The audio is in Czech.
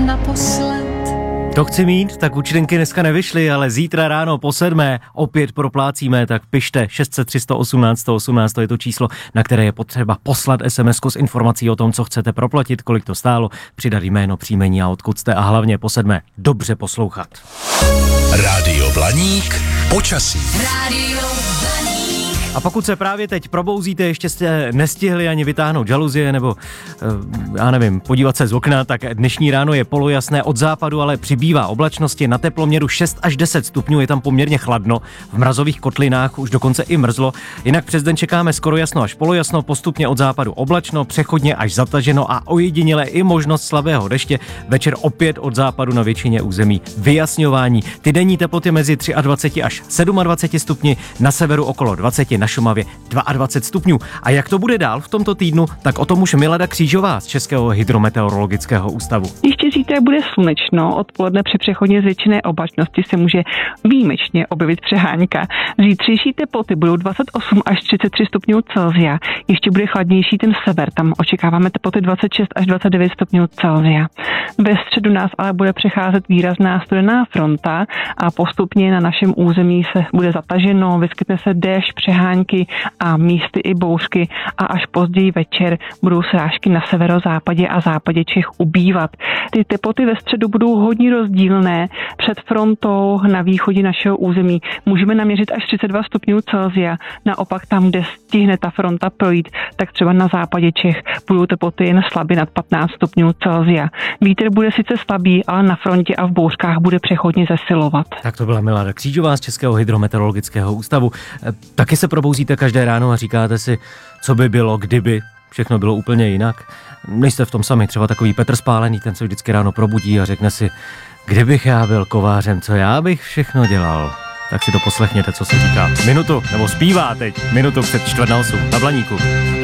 naposled. To chci mít, tak účtenky dneska nevyšly, ale zítra ráno po 7 opět proplácíme, tak pište 600 318 118, to je to číslo, na které je potřeba poslat SMS-ku s informací o tom, co chcete proplatit, kolik to stálo, přidat jméno, příjmení a odkud jste a hlavně po 7 dobře poslouchat. Rádio Blaník, počasí. Rádio Blaník. A pokud se právě teď probouzíte, ještě jste nestihli ani vytáhnout žaluzie nebo, já nevím, podívat se z okna, tak dnešní ráno je polojasné od západu, ale přibývá oblačnosti, na teploměru 6 až 10 stupňů, je tam poměrně chladno, v mrazových kotlinách už dokonce i mrzlo, jinak přes den čekáme skoro jasno až polojasno, postupně od západu oblačno, přechodně až zataženo a ojediněle i možnost slabého deště, večer opět od západu na většině území vyjasňování. Ty denní teploty mezi 23 až 27 stupni, na severu okolo 20, na Šumavě 22 stupňů. A jak to bude dál v tomto týdnu, tak o tom už Milada Křížová z Českého hydrometeorologického ústavu. Ještě zítra bude slunečno, odpoledne při přechodně zvětšené oblačnosti se může výjimečně objevit přehánka. Zítřejší teploty budou 28 až 33 stupňů Celsia. Ještě bude chladnější ten sever, tam očekáváme teploty 26 až 29 stupňů Celsia. Ve středu nás ale bude přecházet výrazná studená fronta a postupně na našem území se bude zataženo, vyskytne se déšť, přehánky a místy i bouřky a až později večer budou srážky na severozápadě a západě Čech ubývat. Ty teploty ve středu budou hodně rozdílné. Před frontou na východě našeho území můžeme naměřit až 32 stupňů Celsia. Naopak tam, kde stihne ta fronta projít, tak třeba na západě Čech budou teploty jen slabě nad 15 stupňů Celsia. Vítr bude sice slabý, ale na frontě a v bouřkách bude přechodně zesilovat. Tak to byla Milada Křížová z Českého hydrometeorologického ústavu. Taky se probouzíte každé ráno a říkáte si, co by bylo, kdyby všechno bylo úplně jinak. Nejste v tom sami, třeba takový Petr Spálený, ten se vždycky ráno probudí a řekne si, kdybych já byl kovářem, co já bych všechno dělal. Tak si to poslechněte, co se říká. Minutu, nebo zpívá teď, minutu před 7:45 na Blaníku.